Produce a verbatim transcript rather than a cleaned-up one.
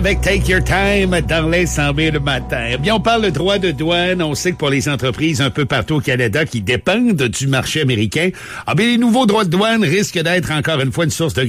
Avec Take Your Time dans les cent mille le matin. Eh bien, on parle de droits de douane. On sait que pour les entreprises un peu partout au Canada qui dépendent du marché américain, ah bien, les nouveaux droits de douane risquent d'être encore une fois une source de